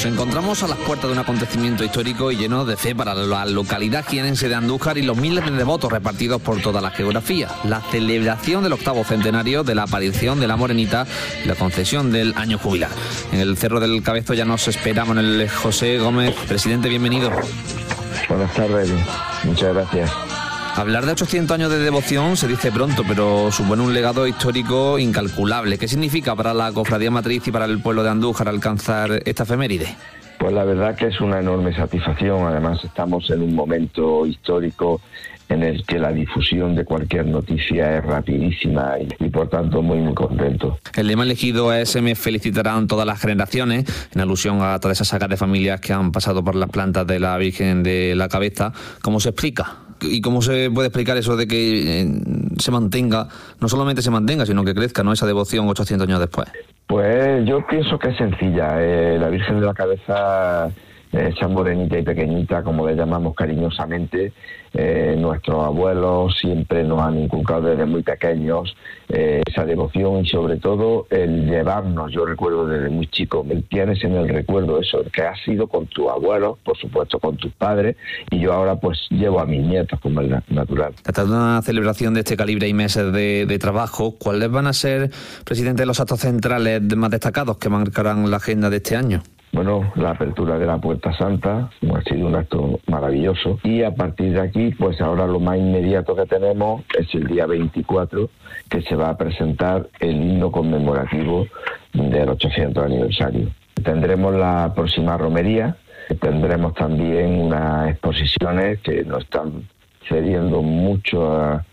Nos encontramos a las puertas de un acontecimiento histórico y lleno de fe para la localidad jienense de Andújar y los miles de devotos repartidos por toda la geografía. La celebración del 8º centenario de la aparición de la Morenita y la concesión del año jubilar. En el Cerro del Cabezo ya nos esperamos en el José Gómez. Presidente, bienvenido. Buenas tardes, muchas gracias. Hablar de 800 años de devoción se dice pronto, pero supone un legado histórico incalculable. ¿Qué significa para la cofradía matriz y para el pueblo de Andújar alcanzar esta efeméride? Pues la verdad que es una enorme satisfacción. Además estamos en un momento histórico en el que la difusión de cualquier noticia es rapidísima y por tanto muy contento. El lema elegido es "Me felicitarán todas las generaciones", en alusión a todas esas sagas de familias que han pasado por las plantas de la Virgen de la Cabeza. ¿Cómo se explica? ¿Y cómo se puede explicar eso de que se mantenga, no solamente se mantenga, sino que crezca, ¿no?, esa devoción 800 años después? Pues yo pienso que es sencilla. La Virgen de la Cabeza, esa morenita y pequeñita, como le llamamos cariñosamente, nuestros abuelos siempre nos han inculcado desde muy pequeños esa devoción y sobre todo el llevarnos. Yo recuerdo desde muy chico, tienes en el recuerdo eso, que has sido con tus abuelos, por supuesto con tus padres, y yo ahora pues llevo a mis nietos, como es natural. Tras una celebración de este calibre y meses de trabajo, ¿cuáles van a ser, presidente, los actos centrales más destacados que marcarán la agenda de este año? Bueno, la apertura de la Puerta Santa ha sido un acto maravilloso y a partir de aquí, pues ahora lo más inmediato que tenemos es el día 24, que se va a presentar el himno conmemorativo del 800 aniversario. Tendremos la próxima romería, tendremos también unas exposiciones que nos están cediendo muchas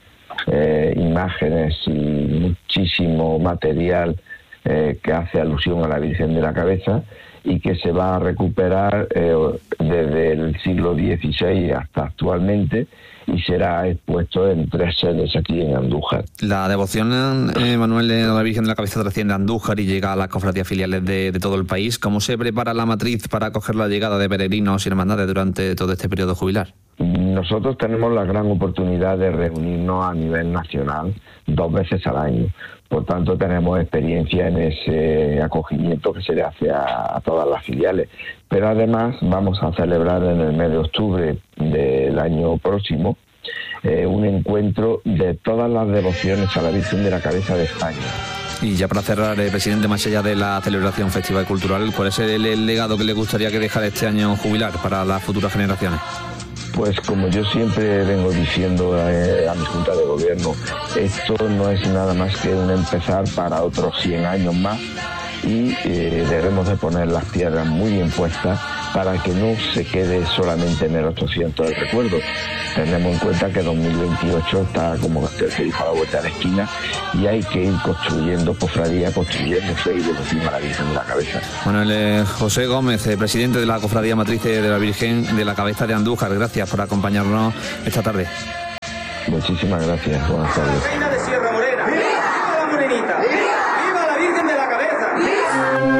imágenes y muchísimo material que hace alusión a la Virgen de la Cabeza y que se va a recuperar desde el siglo XVI hasta actualmente y será expuesto en 3 sedes aquí en Andújar. La devoción, Manuel, de la Virgen de la Cabeza trasciende a Andújar y llega a las cofradías filiales de todo el país. ¿Cómo se prepara la matriz para acoger la llegada de peregrinos y hermandades durante todo este periodo jubilar? Nosotros tenemos la gran oportunidad de reunirnos a nivel nacional 2 veces al año. Por tanto, tenemos experiencia en ese acogimiento que se le hace a todas las filiales. Pero además vamos a celebrar en el mes de octubre del año próximo un encuentro de todas las devociones a la Virgen de la Cabeza de España. Y ya para cerrar, presidente, más allá de la celebración festiva y cultural, ¿cuál es el legado que le gustaría que dejara este año jubilar para las futuras generaciones? Pues como yo siempre vengo diciendo a mi Junta de Gobierno, esto no es nada más que un empezar para otros 100 años más y debemos de poner las piedras muy bien puestas para que no se quede solamente en el 800 el recuerdo. Tenemos en cuenta que 2028 está, como usted se dijo, a la vuelta de la esquina y hay que ir construyendo cofradía, construyendo fe y devoción a la Virgen de la Cabeza. Bueno, José Gómez, presidente de la Cofradía Matriz de la Virgen de la Cabeza de Andújar, gracias por acompañarnos esta tarde. Muchísimas gracias, buenas tardes. Reina de Sierra Morena, ¡viva la Morenita! ¡Viva la Virgen de la Cabeza!